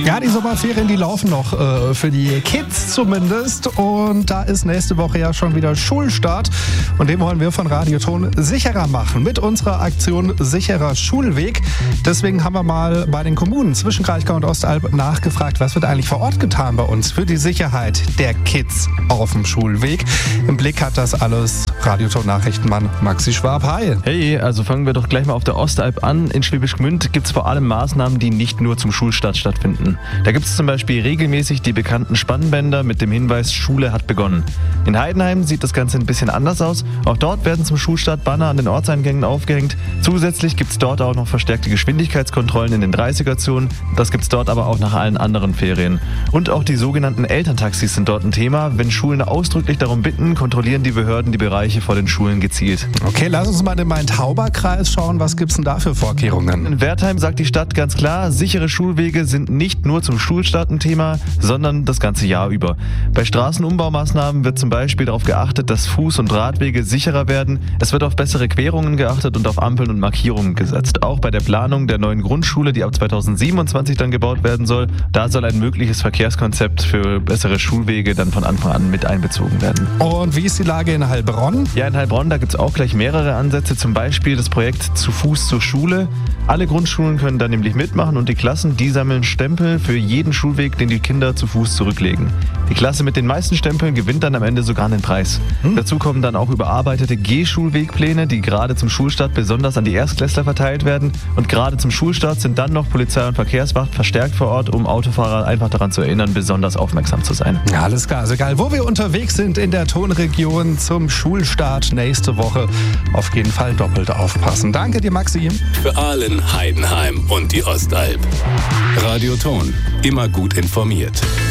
Ja, die Sommerferien, die laufen noch für die Kids zumindest. Und da ist nächste Woche ja schon wieder Schulstart. Und den wollen wir von Radioton sicherer machen mit unserer Aktion Sicherer Schulweg. Deswegen haben wir mal bei den Kommunen zwischen Kraichgau und Ostalb nachgefragt, was wird eigentlich vor Ort getan bei uns für die Sicherheit der Kids auf dem Schulweg. Im Blick hat das alles Radioton-Nachrichtenmann Maxi Schwab. Hi. Hey, also fangen wir doch gleich mal auf der Ostalb an. In Schwäbisch Gmünd gibt es vor allem Maßnahmen, die nicht nur zum Schulstart stattfinden. Da gibt es zum Beispiel regelmäßig die bekannten Spannbänder mit dem Hinweis, Schule hat begonnen. In Heidenheim sieht das Ganze ein bisschen anders aus. Auch dort werden zum Schulstart Banner an den Ortseingängen aufgehängt. Zusätzlich gibt es dort auch noch verstärkte Geschwindigkeitskontrollen in den 30er-Zonen. Das gibt es dort aber auch nach allen anderen Ferien. Und auch die sogenannten Elterntaxis sind dort ein Thema. Wenn Schulen ausdrücklich darum bitten, kontrollieren die Behörden die Bereiche vor den Schulen gezielt. Okay, lass uns mal in den Main-Tauber-Kreis schauen. Was gibt es denn da für Vorkehrungen? In Wertheim sagt die Stadt ganz klar, sichere Schulwege sind nicht nur zum Schulstart ein Thema, sondern das ganze Jahr über. Bei Straßenumbaumaßnahmen wird zum Beispiel darauf geachtet, dass Fuß- und Radwege sicherer werden. Es wird auf bessere Querungen geachtet und auf Ampeln und Markierungen gesetzt. Auch bei der Planung der neuen Grundschule, die ab 2027 dann gebaut werden soll, da soll ein mögliches Verkehrskonzept für bessere Schulwege dann von Anfang an mit einbezogen werden. Und wie ist die Lage in Heilbronn? Ja, in Heilbronn, da gibt es auch gleich mehrere Ansätze, zum Beispiel das Projekt Zu Fuß zur Schule. Alle Grundschulen können da nämlich mitmachen und die Klassen, die sammeln Stempel für jeden Schulweg, den die Kinder zu Fuß zurücklegen. Die Klasse mit den meisten Stempeln gewinnt dann am Ende sogar einen Preis. Dazu kommen dann auch überarbeitete Gehschulwegpläne, die gerade zum Schulstart besonders an die Erstklässler verteilt werden. Und gerade zum Schulstart sind dann noch Polizei und Verkehrswacht verstärkt vor Ort, um Autofahrer einfach daran zu erinnern, besonders aufmerksam zu sein. Ja, alles klar, also egal, wo wir unterwegs sind in der Tonregion zum Schulstart nächste Woche, auf jeden Fall doppelt aufpassen. Danke dir, Maxi. Für Aalen, Heidenheim und die Ostalb. Radioton, immer gut informiert.